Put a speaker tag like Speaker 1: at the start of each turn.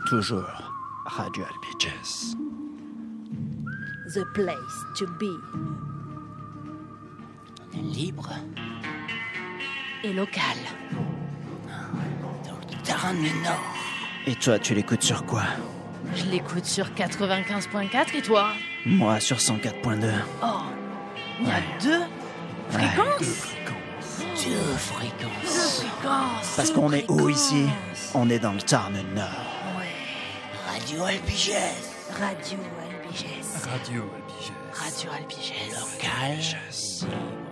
Speaker 1: Toujours Radio Albiges.
Speaker 2: The place to be.
Speaker 3: Libre
Speaker 2: Et local.
Speaker 3: dans le Tarn du Nord.
Speaker 1: Et toi, tu l'écoutes sur quoi?
Speaker 2: Je l'écoute sur 95.4 et toi?
Speaker 1: Moi, sur 104.2.
Speaker 2: Oh, il y a
Speaker 1: Ouais.
Speaker 2: deux fréquences?
Speaker 3: Deux fréquences.
Speaker 1: Parce qu'on est où ici? On est dans le Tarn Nord.
Speaker 2: Ouais.
Speaker 3: Radio Albiges.
Speaker 2: Radio Albiges.
Speaker 4: Radio Albiges.
Speaker 2: Radio Albiges.
Speaker 3: Local.